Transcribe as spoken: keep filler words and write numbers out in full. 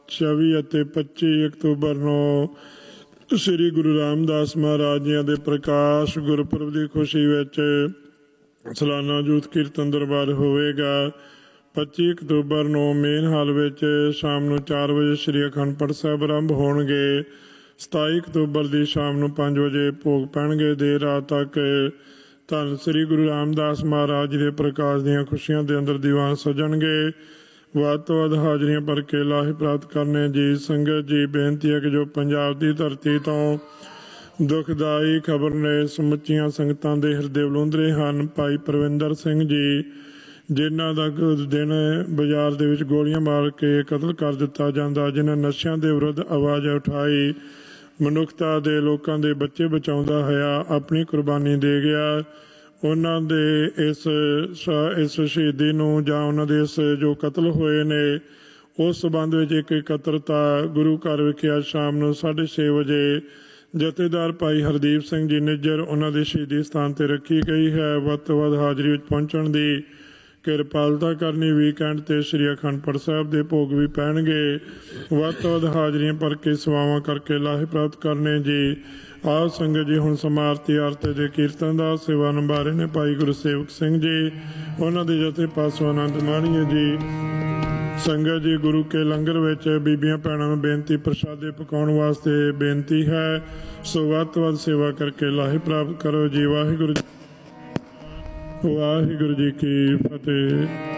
चौबी ਅਤੇ ਪੱਚੀ ਅਕਤੂਬਰ ਨੂੰ ਸ੍ਰੀ ਗੁਰੂ ਰਾਮਦਾਸ ਮਹਾਰਾਜ ਜੀ ਦੇ ਪ੍ਰਕਾਸ਼ ਗੁਰਪੁਰਬ ਦੀ ਖੁਸ਼ੀ ਵਿੱਚ ਸਾਲਾਨਾ ਜੂਥ ਕੀਰਤਨ ਦਰਬਾਰ ਹੋਵੇਗਾ। ਪੱਚੀ ਅਕਤੂਬਰ ਨੂੰ ਮੇਨ ਹਾਲ ਵਿੱਚ ਸ਼ਾਮ ਨੂੰ ਚਾਰ ਵਜੇ ਸ੍ਰੀ ਅਖੰਡ ਪਾਠ ਸਾਹਿਬ ਆਰੰਭ ਹੋਣਗੇ। ਸਤਾਈ ਅਕਤੂਬਰ ਦੀ ਸ਼ਾਮ ਨੂੰ ਪੰਜ ਵਜੇ ਭੋਗ ਪੈਣਗੇ। ਦੇਰ ਰਾਤ ਤੱਕ ਧੰਨ ਸ੍ਰੀ ਗੁਰੂ ਰਾਮਦਾਸ ਮਹਾਰਾਜ ਜੀ ਦੇ ਪ੍ਰਕਾਸ਼ ਦੀਆਂ ਖੁਸ਼ੀਆਂ ਦੇ ਅੰਦਰ ਦੀਵਾਨ ਸਜਣਗੇ। ਵੱਧ ਤੋਂ ਵੱਧ ਹਾਜ਼ਰੀਆਂ ਭਰ ਕੇ ਲਾਹੇ ਪ੍ਰਾਪਤ ਕਰਨੇ ਜੀ। ਸੰਗਤ ਜੀ, ਬੇਨਤੀ ਹੈ ਕਿ ਜੋ ਪੰਜਾਬ ਦੀ ਧਰਤੀ ਤੋਂ ਦੁਖਦਾਈ ਖਬਰ ਨੇ ਸਮੁੱਚੀਆਂ ਸੰਗਤਾਂ ਦੇ ਹਿਰਦੇ ਬਲੁੰਦਰੇ ਹਨ। ਭਾਈ ਪਰਵਿੰਦਰ ਸਿੰਘ ਜੀ, ਜਿਨ੍ਹਾਂ ਦਾ ਦਿਨ ਬਾਜ਼ਾਰ ਦੇ ਵਿੱਚ ਗੋਲੀਆਂ ਮਾਰ ਕੇ ਕਤਲ ਕਰ ਦਿੱਤਾ ਜਾਂਦਾ, ਜਿਨ੍ਹਾਂ ਨਸ਼ਿਆਂ ਦੇ ਵਿਰੁੱਧ ਆਵਾਜ਼ ਉਠਾਈ, ਮਨੁੱਖਤਾ ਦੇ ਲੋਕਾਂ ਦੇ ਬੱਚੇ ਬਚਾਉਂਦਾ ਹੋਇਆ ਆਪਣੀ ਕੁਰਬਾਨੀ ਦੇ ਗਿਆ, ਉਹਨਾਂ ਦੇ ਇਸ ਇਸ ਸ਼ਹੀਦੀ ਨੂੰ ਜਾਂ ਉਹਨਾਂ ਦੇ ਇਸ ਜੋ ਕਤਲ ਹੋਏ ਨੇ ਉਸ ਸੰਬੰਧ ਵਿੱਚ ਇੱਕ ਇਕੱਤਰਤਾ ਗੁਰੂ ਘਰ ਵਿਖੇ ਅੱਜ ਸ਼ਾਮ ਨੂੰ ਸਾਢੇ ਛੇ ਵਜੇ ਜਥੇਦਾਰ ਭਾਈ ਹਰਦੀਪ ਸਿੰਘ ਜੀ ਨਿੱਜਰ ਉਹਨਾਂ ਦੇ ਸ਼ਹੀਦੀ ਸਥਾਨ 'ਤੇ ਰੱਖੀ ਗਈ ਹੈ। ਵੱਧ ਤੋਂ ਵੱਧ ਹਾਜ਼ਰੀ ਵਿੱਚ ਪਹੁੰਚਣ ਦੀ ਕਿਰਪਾਲਤਾ ਕਰਨੀ। ਵੀਕਐਂਡ 'ਤੇ ਸ੍ਰੀ ਅਖੰਡ ਪਾਠ ਸਾਹਿਬ ਦੇ ਭੋਗ ਵੀ ਪੈਣਗੇ। ਵੱਧ ਤੋਂ ਵੱਧ ਹਾਜ਼ਰੀਆਂ ਭਰ ਕੇ ਸੇਵਾਵਾਂ ਕਰਕੇ ਲਾਹੇ ਪ੍ਰਾਪਤ ਕਰਨੇ ਜੀ। ਆਹ ਸੰਗਤ ਜੀ, ਹੁਣ ਸਮਾਰਤੀ ਆਰਤੀ ਦੇ ਕੀਰਤਨ ਦਾ ਸੇਵਾ ਨਿਭਾ ਰਹੇ ਨੇ ਭਾਈ ਗੁਰਸੇਵਕ ਸਿੰਘ ਜੀ, ਉਹਨਾਂ ਦੇ ਜਥੇ ਪਾਸੋਂ ਆਨੰਦ ਮਾਣੀਏ ਜੀ। ਸੰਗਤ ਜੀ, ਗੁਰੂ ਕੇ ਲੰਗਰ ਵਿੱਚ ਬੀਬੀਆਂ ਭੈਣਾਂ ਨੂੰ ਬੇਨਤੀ ਪ੍ਰਸ਼ਾਦੇ ਪਕਾਉਣ ਵਾਸਤੇ ਬੇਨਤੀ ਹੈ, ਸੋ ਵੱਧ ਤੋਂ ਵੱਧ ਸੇਵਾ ਕਰਕੇ ਲਾਹੇ ਪ੍ਰਾਪਤ ਕਰੋ ਜੀ। ਵਾਹਿਗੁਰੂ ਵਾਹਿਗੁਰੂ ਜੀ ਕੀ ਫਤਿਹ।